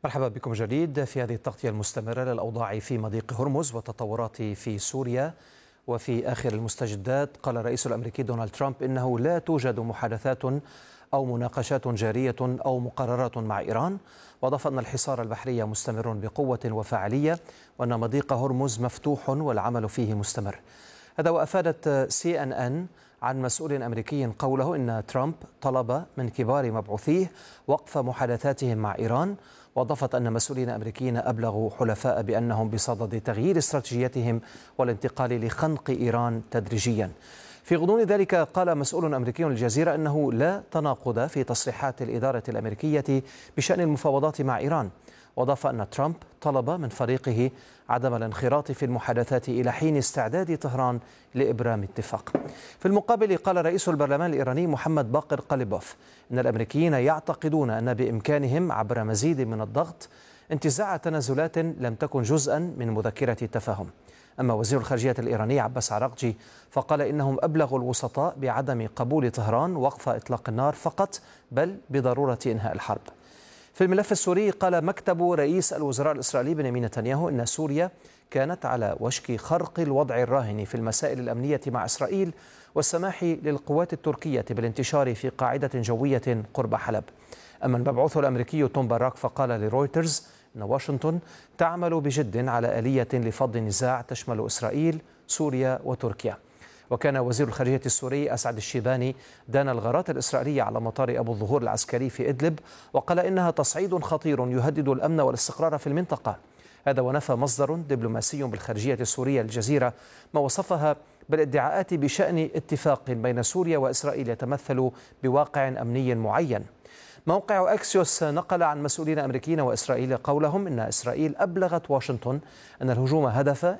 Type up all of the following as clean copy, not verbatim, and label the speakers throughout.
Speaker 1: مرحبا بكم جديد في هذه التغطية المستمرة للأوضاع في مضيق هرمز والتطورات في سوريا. وفي آخر المستجدات قال الرئيس الأمريكي دونالد ترامب إنه لا توجد محادثات أو مناقشات جارية أو مقررات مع إيران، وأضاف أن الحصار البحري مستمر بقوة وفاعلية وأن مضيق هرمز مفتوح والعمل فيه مستمر. هذا وأفادت CNN عن مسؤول أمريكي قوله إن ترامب طلب من كبار مبعوثيه وقف محادثاتهم مع إيران، وأضافت أن مسؤولين أمريكيين أبلغوا حلفاء بأنهم بصدد تغيير استراتيجيتهم والانتقال لخنق إيران تدريجيا. في غضون ذلك قال مسؤول أمريكي للجزيرة أنه لا تناقض في تصريحات الإدارة الأمريكية بشأن المفاوضات مع إيران، وأضاف أن ترامب طلب من فريقه عدم الانخراط في المحادثات إلى حين استعداد طهران لإبرام اتفاق. في المقابل قال رئيس البرلمان الإيراني محمد باقر قليبوف إن الأمريكيين يعتقدون أن بإمكانهم عبر مزيد من الضغط انتزاع تنازلات لم تكن جزءا من مذكرة التفاهم. أما وزير الخارجية الإيراني عباس عراقجي فقال إنهم أبلغوا الوسطاء بعدم قبول طهران وقف إطلاق النار فقط، بل بضرورة إنهاء الحرب. في الملف السوري قال مكتب رئيس الوزراء الإسرائيلي بنيامين نتنياهو إن سوريا كانت على وشك خرق الوضع الراهن في المسائل الأمنية مع إسرائيل والسماح للقوات التركية بالانتشار في قاعدة جوية قرب حلب. أما المبعوث الأمريكي توم باراك فقال لرويترز إن واشنطن تعمل بجد على آلية لفض النزاع تشمل إسرائيل، سوريا وتركيا. وكان وزير الخارجية السوري أسعد الشيباني دان الغارات الإسرائيلية على مطار أبو الظهور العسكري في إدلب، وقال إنها تصعيد خطير يهدد الأمن والاستقرار في المنطقة. هذا ونفى مصدر دبلوماسي بالخارجية السورية الجزيرة ما وصفها بالادعاءات بشأن اتفاق بين سوريا وإسرائيل يتمثل بواقع أمني معين. موقع أكسيوس نقل عن مسؤولين أمريكيين وإسرائيل قولهم إن إسرائيل أبلغت واشنطن أن الهجوم هدف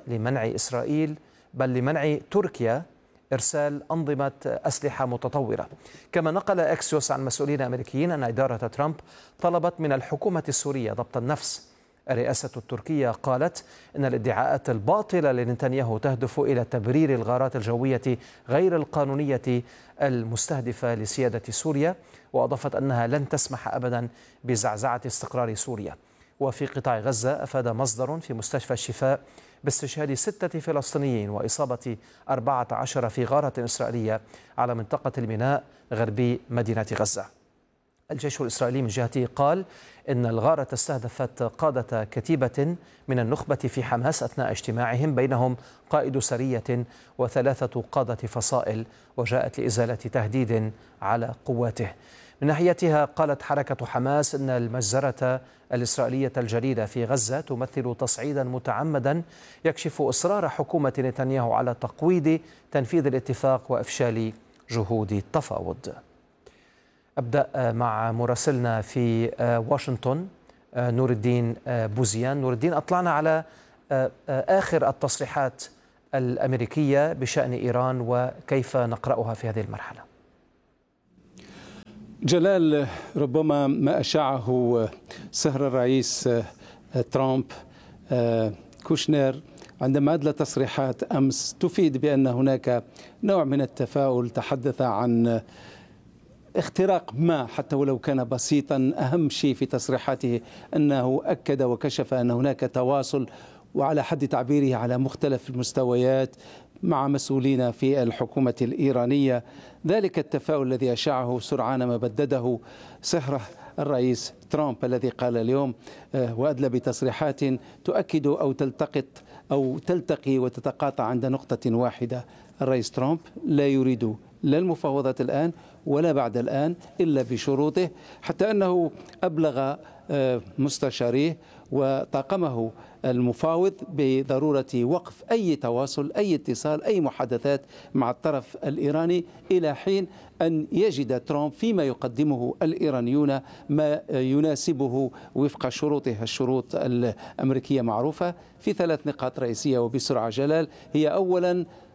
Speaker 1: لمنع تركيا إرسال أنظمة أسلحة متطورة. كما نقل أكسيوس عن مسؤولين أمريكيين أن إدارة ترامب طلبت من الحكومة السورية ضبط النفس. الرئاسة التركية قالت إن الادعاءات الباطلة لنتنياهو تهدف إلى تبرير الغارات الجوية غير القانونية المستهدفة لسيادة سوريا، وأضافت أنها لن تسمح أبدا بزعزعة استقرار سوريا. وفي قطاع غزة أفاد مصدر في مستشفى الشفاء باستشهاد 6 فلسطينيين وإصابة 14 في غارة إسرائيلية على منطقة الميناء غربي مدينة غزة. الجيش الإسرائيلي من جهته قال إن الغارة استهدفت قادة كتيبة من النخبة في حماس أثناء اجتماعهم، بينهم قائد سرية و3 قادة فصائل، وجاءت لإزالة تهديد على قواته. من ناحيتها قالت حركة حماس إن المجزرة الإسرائيلية الجديدة في غزة تمثل تصعيدا متعمدا يكشف إصرار حكومة نتنياهو على تقويض تنفيذ الاتفاق وإفشال جهود التفاوض. أبدأ مع مراسلنا في واشنطن نور الدين بوزيان. نور الدين، أطلعنا على آخر التصريحات الأمريكية بشأن إيران وكيف نقرأها في هذه المرحلة.
Speaker 2: جلال، ربما ما أشاعه سهر الرئيس ترامب كوشنر عندما أدلى تصريحات أمس تفيد بأن هناك نوع من التفاؤل. تحدث عن اختراق ما حتى ولو كان بسيطا. أهم شيء في تصريحاته أنه أكد وكشف أن هناك تواصل، وعلى حد تعبيره على مختلف المستويات مع مسؤولين في الحكومة الإيرانية. ذلك التفاؤل الذي أشاعه سرعان ما بدده سهره الرئيس ترامب الذي قال اليوم وأدلى بتصريحات تؤكد أو تلتقي وتتقاطع عند نقطة واحدة. الرئيس ترامب لا يريد لا المفاوضات الآن ولا بعد الآن إلا بشروطه، حتى أنه أبلغ مستشاريه وطاقمه المفاوض بضرورة وقف أي تواصل، أي اتصال، أي محادثات مع الطرف الإيراني إلى حين أن يجد ترامب فيما يقدمه الإيرانيون ما يناسبه وفق شروطه. الشروط الأمريكية معروفة في 3 نقاط رئيسية وبسرعة جلال. هي أولا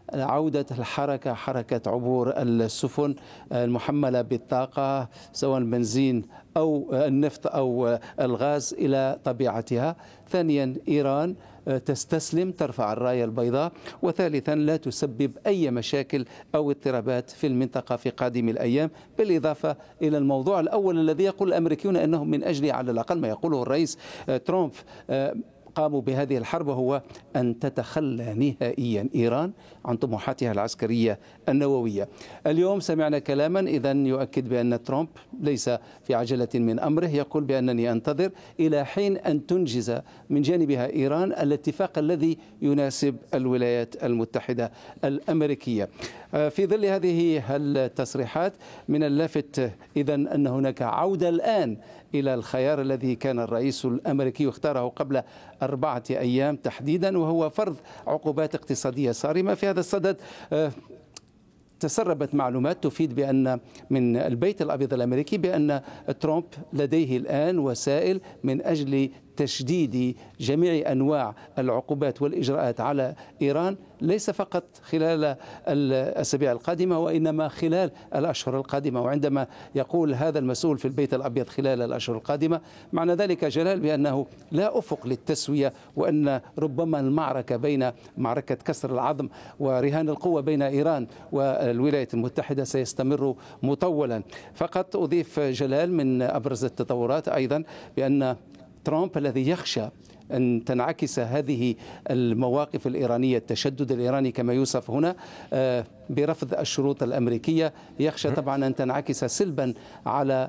Speaker 2: عودة الحركة، حركة عبور السفن المحملة بالطاقة سواء البنزين أو النفط أو الغاز إلى طبيعتها. ثانيا إيران تستسلم، ترفع الراية البيضاء. وثالثا لا تسبب أي مشاكل أو اضطرابات في المنطقة في قادم الأيام، بالإضافة إلى الموضوع الأول الذي يقول الأمريكيون أنهم من أجل على الأقل ما يقوله الرئيس ترامب قاموا بهذه الحرب، هو أن تتخلى نهائيا إيران عن طموحاتها العسكرية النووية. اليوم سمعنا كلاما إذا يؤكد بأن ترامب ليس في عجلة من أمره، يقول بأنني أنتظر إلى حين أن تنجز من جانبها إيران الاتفاق الذي يناسب الولايات المتحدة الأمريكية. في ظل هذه التصريحات من اللافت إذا أن هناك عودة الآن إلى الخيار الذي كان الرئيس الأمريكي اختاره قبل 4 أيام تحديدا، وهو فرض عقوبات اقتصادية صارمة. في هذا الصدد تسربت معلومات تفيد بأن من البيت الأبيض الأمريكي بأن ترامب لديه الآن وسائل من أجل تشديد جميع أنواع العقوبات والإجراءات على إيران، ليس فقط خلال الأسابيع القادمة وإنما خلال الأشهر القادمة. وعندما يقول هذا المسؤول في البيت الأبيض خلال الأشهر القادمة، معنى ذلك جلال بأنه لا أفق للتسوية، وأن ربما المعركة بين معركة كسر العظم ورهان القوة بين إيران والولايات المتحدة سيستمر مطولا. فقط أضيف جلال من أبرز التطورات أيضا بأن ترامب الذي يخشى أن تنعكس هذه المواقف الإيرانية، التشدد الإيراني كما يوصف هنا برفض الشروط الأمريكية، يخشى طبعا أن تنعكس سلبا على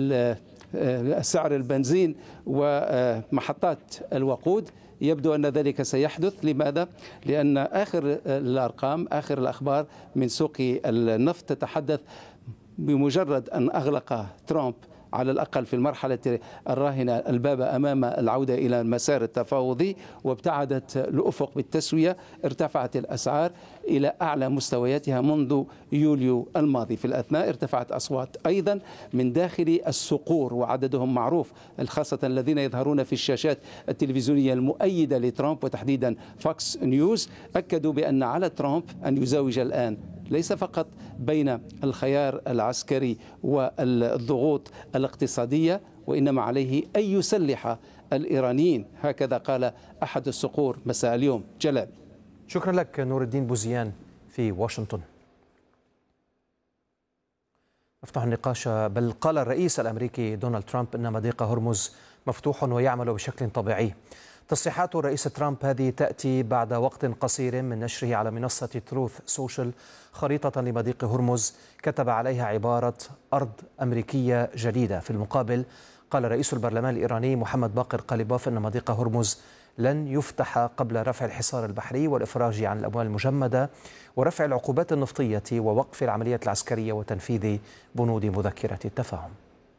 Speaker 2: سعر البنزين ومحطات الوقود. يبدو أن ذلك سيحدث. لماذا؟ لأن آخر الأرقام، آخر الأخبار من سوق النفط تتحدث بمجرد أن أغلق ترامب على الأقل في المرحلة الراهنة الباب أمام العودة إلى المسار التفاوضي وابتعدت الأفق بالتسوية، ارتفعت الأسعار إلى أعلى مستوياتها منذ يوليو الماضي. في الأثناء ارتفعت أصوات أيضا من داخل الصقور وعددهم معروف، خاصة الذين يظهرون في الشاشات التلفزيونية المؤيدة لترامب وتحديدا فوكس نيوز، أكدوا بأن على ترامب أن يزاوج الآن ليس فقط بين الخيار العسكري والضغوط الاقتصادية، وإنما عليه أن يسلح الإيرانيين. هكذا قال أحد الصقور مساء اليوم. جلال،
Speaker 1: شكرا لك نور الدين بوزيان في واشنطن. نفتح النقاش. بل قال الرئيس الأمريكي دونالد ترامب أن مضيق هرمز مفتوح ويعمل بشكل طبيعي. تصريحات الرئيس ترامب هذه تأتي بعد وقت قصير من نشره على منصة تروث سوشيال خريطة لمضيق هرمز كتب عليها عبارة أرض أمريكية جديدة. في المقابل قال رئيس البرلمان الإيراني محمد باقر قليباف أن مضيق هرمز لن يفتح قبل رفع الحصار البحري والإفراج عن الأموال المجمدة ورفع العقوبات النفطية ووقف العمليات العسكرية وتنفيذ بنود مذكرة التفاهم.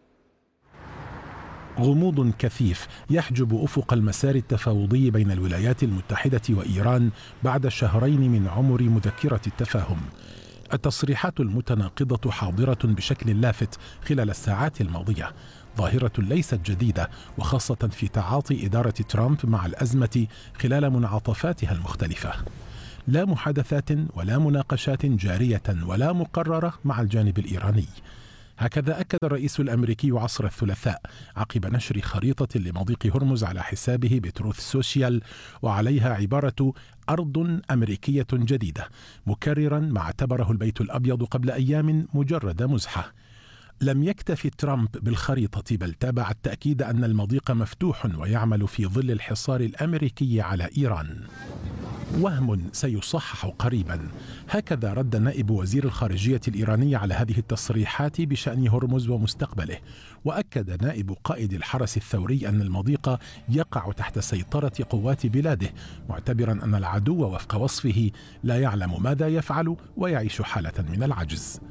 Speaker 3: غموض كثيف يحجب أفق المسار التفاوضي بين الولايات المتحدة وإيران بعد شهرين من عمر مذكرة التفاهم. التصريحات المتناقضة حاضرة بشكل لافت خلال الساعات الماضية، ظاهرة ليست جديدة، وخاصة في تعاطي إدارة ترامب مع الأزمة خلال منعطفاتها المختلفة. لا محادثات ولا مناقشات جارية ولا مقررة مع الجانب الإيراني. هكذا أكد الرئيس الأمريكي عصر الثلاثاء عقب نشر خريطة لمضيق هرمز على حسابه بتروث سوشيال وعليها عبارة أرض أمريكية جديدة، مكررا ما اعتبره البيت الأبيض قبل أيام مجرد مزحة. لم يكتف ترامب بالخريطة، بل تابع التأكيد أن المضيق مفتوح ويعمل في ظل الحصار الأمريكي على إيران. وهم سيصحح قريبا. هكذا رد نائب وزير الخارجية الإيراني على هذه التصريحات بشأن هرمز ومستقبله. وأكد نائب قائد الحرس الثوري أن المضيق يقع تحت سيطرة قوات بلاده، معتبرا أن العدو وفق وصفه لا يعلم ماذا يفعل ويعيش حالة من العجز.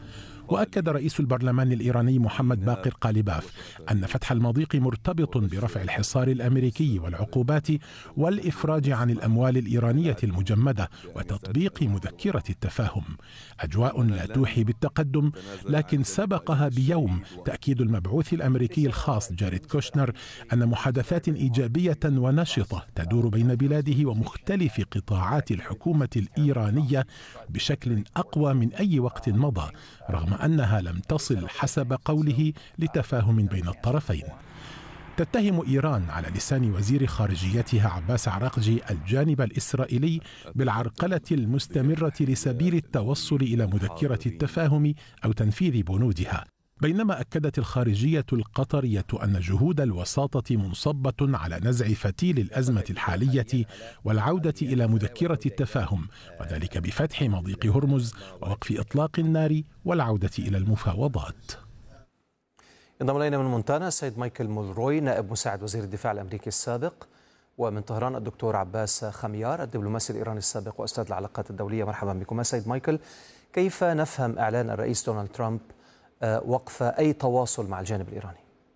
Speaker 3: وأكد رئيس البرلمان الإيراني محمد باقر قالباف أن فتح المضيق مرتبط برفع الحصار الأمريكي والعقوبات والإفراج عن الأموال الإيرانية المجمدة وتطبيق مذكرة التفاهم. أجواء لا توحي بالتقدم، لكن سبقها بيوم تأكيد المبعوث الأمريكي الخاص جاريد كوشنر أن محادثات إيجابية ونشطة تدور بين بلاده ومختلف قطاعات الحكومة الإيرانية بشكل أقوى من أي وقت مضى، رغم أنها لم تصل حسب قوله لتفاهم بين الطرفين. تتهم إيران على لسان وزير خارجيتها عباس عراقجي الجانب الإسرائيلي بالعرقلة المستمرة لسبيل التوصل إلى مذكرة التفاهم أو تنفيذ بنودها، بينما أكدت الخارجية القطرية أن جهود الوساطة منصبة على نزع فتيل الأزمة الحالية والعودة إلى مذكرة التفاهم، وذلك بفتح مضيق هرمز ووقف إطلاق النار والعودة إلى المفاوضات.
Speaker 1: انضم الينا من مونتانا السيد مايكل مولروي نائب مساعد وزير الدفاع الامريكي السابق، ومن طهران الدكتور عباس خميار الدبلوماسي الايراني السابق واستاذ العلاقات الدوليه. مرحبا بكم سيد مايكل. كيف نفهم اعلان الرئيس دونالد ترامب وقف اي تواصل مع الجانب الايراني؟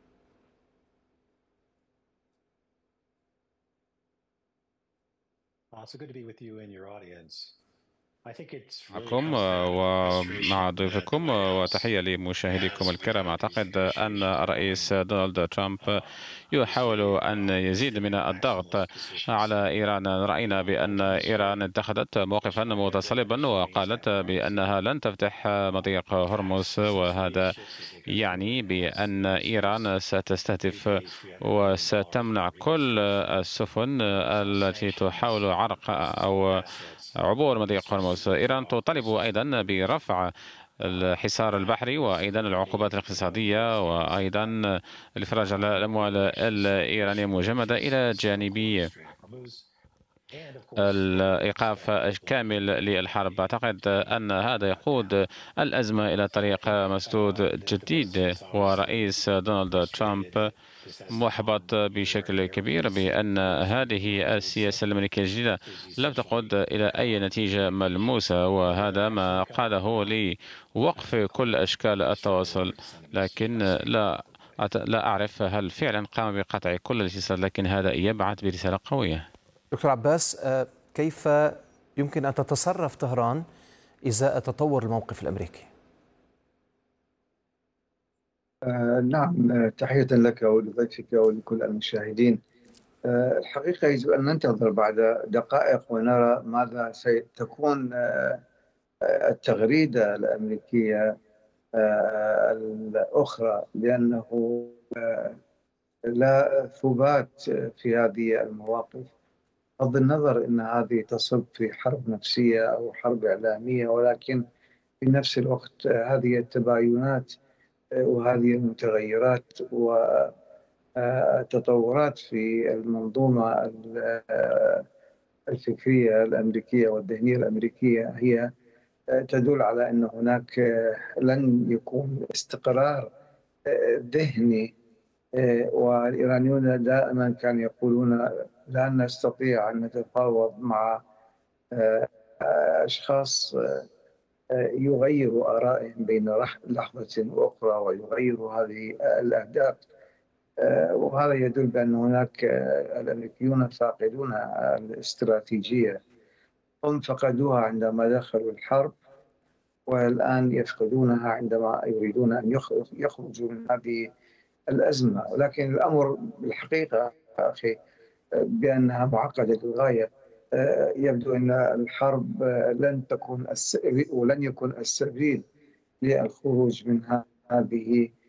Speaker 4: معكم ومع ضيوفكم وتحية لمشاهديكم الكرام. أعتقد أن الرئيس دونالد ترامب يحاول أن يزيد من الضغط على إيران. رأينا بأن إيران اتخذت موقفا متصلبا وقالت بأنها لن تفتح مضيق هرمز، وهذا يعني بأن إيران ستستهدف وستمنع كل السفن التي تحاول عرق أو عبور مضيق هرمز. إيران تطالب أيضا برفع الحصار البحري وأيضا العقوبات الاقتصادية وأيضا الإفراج على الأموال الإيرانية المجمدة، إلى جانب الإيقاف الكامل للحرب. أعتقد أن هذا يقود الأزمة إلى طريق مسدود جديد، ورئيس دونالد ترامب محبط بشكل كبير بأن هذه السياسة الأمريكية الجديدة لم تقود إلى أي نتيجة ملموسة، وهذا ما قاده لوقف كل أشكال التواصل. لكن لا أعرف هل فعلا قام بقطع كل الاتصال، لكن هذا يبعث برسالة قوية.
Speaker 1: دكتور عباس، كيف يمكن أن تتصرف طهران إزاء تطور الموقف الأمريكي؟
Speaker 5: نعم، تحية لك ولضيفك ولكل المشاهدين. الحقيقة يجب أن ننتظر بعد دقائق ونرى ماذا ستكون التغريدة الأمريكية الأخرى، لأنه لا ثبات في هذه المواقف. بغض النظر أن هذه تصب في حرب نفسية أو حرب إعلامية، ولكن في نفس الوقت هذه التباينات وهذه المتغيرات والتطورات في المنظومة الفكرية الأمريكية والذهنية الأمريكية هي تدل على أن هناك لن يكون استقرار ذهني. والإيرانيون دائما كانوا يقولون لا نستطيع أن نتفاوض مع أشخاص يغيروا آرائهم بين لحظة وأخرى ويغيروا هذه الأهداف، وهذا يدل بأن هناك الأمريكيون فاقدون الاستراتيجية. هم فقدوها عندما دخلوا الحرب، والآن يفقدونها عندما يريدون أن يخرجوا من هذه الأزمة. ولكن الأمر بالحقيقة أخي بأنها معقدة للغاية. يبدو أن الحرب لن يكون السبيل للخروج من هذه